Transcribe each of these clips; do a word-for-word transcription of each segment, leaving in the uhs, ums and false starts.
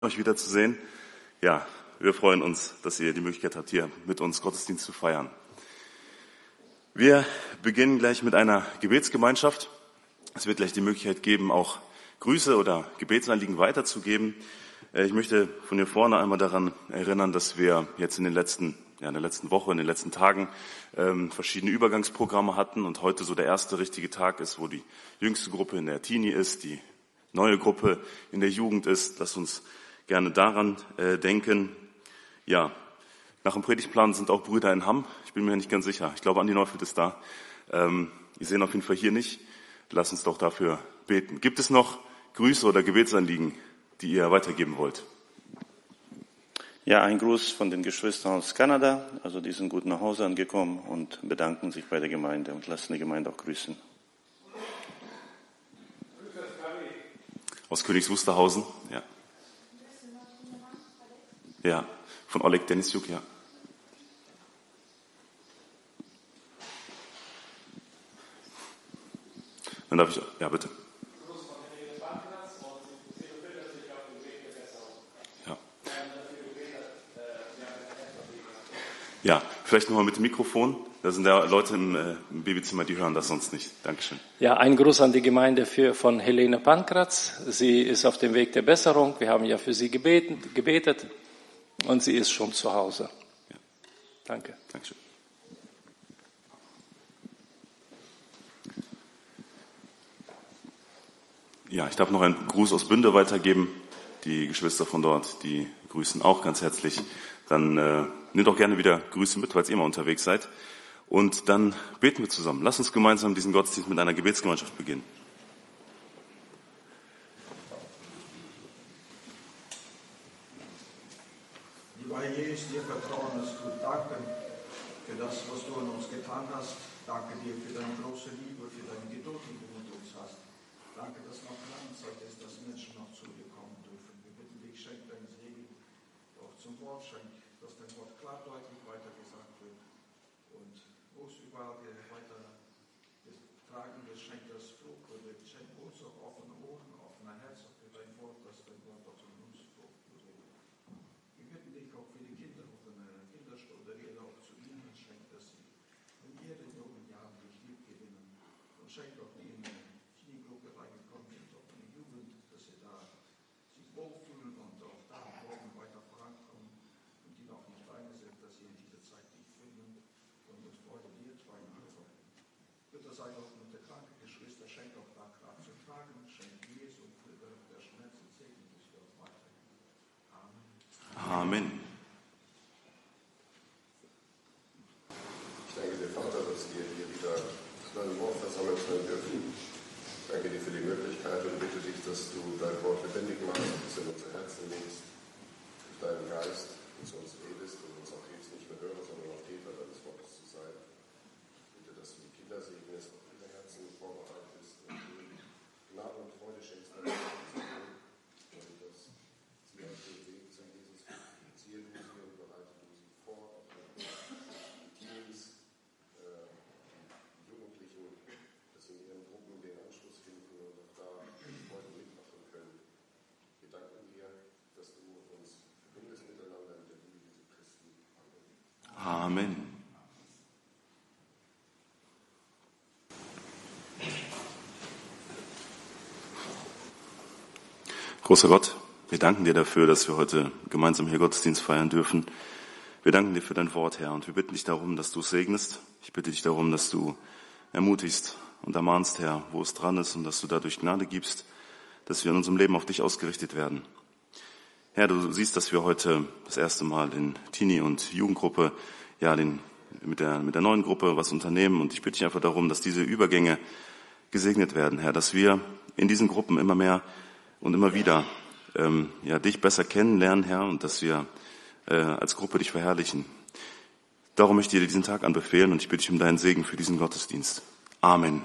Euch wiederzusehen. Ja, wir freuen uns, dass ihr die Möglichkeit habt, hier mit uns Gottesdienst zu feiern. Wir beginnen gleich mit einer Gebetsgemeinschaft. Es wird gleich die Möglichkeit geben, auch Grüße oder Gebetsanliegen weiterzugeben. Ich möchte von hier vorne einmal daran erinnern, dass wir jetzt in den letzten, ja, in der letzten Woche, in den letzten Tagen ähm, verschiedene Übergangsprogramme hatten und heute so der erste richtige Tag ist, wo die jüngste Gruppe in der Teenie ist, die neue Gruppe in der Jugend ist. Lasst uns gerne daran äh, denken. Ja, nach dem Predigtplan sind auch Brüder in Hamm. Ich bin mir nicht ganz sicher. Ich glaube, Andi Neufeld ist da. Ähm, ich sehe ihn auf jeden Fall hier nicht. Lasst uns doch dafür beten. Gibt es noch Grüße oder Gebetsanliegen, die ihr weitergeben wollt? Ja, ein Gruß von den Geschwistern aus Kanada. Also die sind gut nach Hause angekommen und bedanken sich bei der Gemeinde und lassen die Gemeinde auch grüßen. Aus Königs Wusterhausen, ja. Ja, von Oleg Denisjuk, ja. Dann darf ich, ja bitte. Ja. Ja, vielleicht nochmal mit dem Mikrofon. Da sind ja Leute im, äh, im Babyzimmer, die hören das sonst nicht. Dankeschön. Ja, ein Gruß an die Gemeinde für, von Helene Pankratz. Sie ist auf dem Weg der Besserung. Wir haben ja für sie gebeten, gebetet und sie ist schon zu Hause. Ja. Danke. Dankeschön. Ja, ich darf noch einen Gruß aus Bünde weitergeben. Die Geschwister von dort, die grüßen auch ganz herzlich. Dann äh, nehmt auch gerne wieder Grüße mit, falls ihr mal unterwegs seid. Und dann beten wir zusammen. Lasst uns gemeinsam diesen Gottesdienst mit einer Gebetsgemeinschaft beginnen. Lieber Herr Jesus, dir vertrauen, dass du danke für das, was du an uns getan hast. Danke dir für deine große Liebe, für deine Geduld, die du mit uns hast. Danke, dass noch lange Zeit ist, dass Menschen noch zu dir kommen dürfen. Wir bitten dich, schenk deinen Segen, auch zum Wort, schenk, dass dein Wort klar deutlich weitergesagt wird. Und wo es überall weiter getragen wird, schenk das Frucht, oder schenk uns auch offene Ohren, offene Herzen für dein Wort, dass dein Wort auch in uns Frucht bringt. Wir bitten dich auch für die Kinder auf einer Kinderstunde, rede auch zu ihnen, schenk, dass sie in ihren jungen Jahren dich lieb gewinnen. Und schenk auch die in die Teenie-Gruppe reingekommen sind, auch in die Jugend, dass sie da sich wohlfühlen und auch da morgen weiter vorankommen und die noch nicht alleine sind, dass sie in dieser Zeit dich finden und mit Freude dir tragen arbeiten. Bitte sei auch mit der kranken Geschwister, schenk auch da Kraft zu tragen, schenk Jesu und für der Schmerz und Segen des Gottes weiter. Amen. Amen. Ich danke dir, Vater, dass wir hier wieder dein Wort versammelt sein dürfen. Ich danke dir für die Möglichkeit und bitte dich, dass du dein Wort lebendig machst, dass du in unser Herzen legst, durch deinen Geist, und zu uns redest und uns auch hilfst, nicht nur Hörer, sondern auch Täter deines Wortes zu sein. Ich bitte, dass du die Kinder segnest, auf ihre Herzen vorbereitest und ihnen Gnade und Freude schenkst, dein Wort zu tun, und dass sie auf den Weg zu Jesus finden. Ziehe du sie und bereite du sie vor, auch die Teens, äh, die Jugendlichen, dass sie in ihren Gruppen den Anschluss finden und auch da Freude mitmachen können. Wir danken dir, dass du uns verbindest miteinander in der Liebe Jesu Christi. Amen. Amen. Großer Gott, wir danken dir dafür, dass wir heute gemeinsam hier Gottesdienst feiern dürfen. Wir danken dir für dein Wort, Herr, und wir bitten dich darum, dass du es segnest. Ich bitte dich darum, dass du ermutigst und ermahnst, Herr, wo es dran ist, und dass du dadurch Gnade gibst, dass wir in unserem Leben auf dich ausgerichtet werden. Herr, du siehst, dass wir heute das erste Mal in Teenie- und Jugendgruppe, ja, den, mit der, mit der neuen Gruppe was unternehmen, und ich bitte dich einfach darum, dass diese Übergänge gesegnet werden, Herr, dass wir in diesen Gruppen immer mehr und immer wieder ähm, ja, dich besser kennenlernen, Herr, und dass wir äh, als Gruppe dich verherrlichen. Darum möchte ich dir diesen Tag anbefehlen, und ich bitte dich um deinen Segen für diesen Gottesdienst. Amen.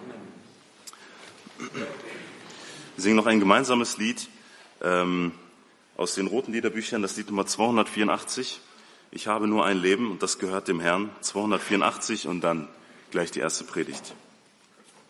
Wir singen noch ein gemeinsames Lied ähm, aus den roten Liederbüchern, das Lied Nummer zweihundertvierundachtzig. Ich habe nur ein Leben, und das gehört dem Herrn. zweihundertvierundachtzig und dann gleich die erste Predigt.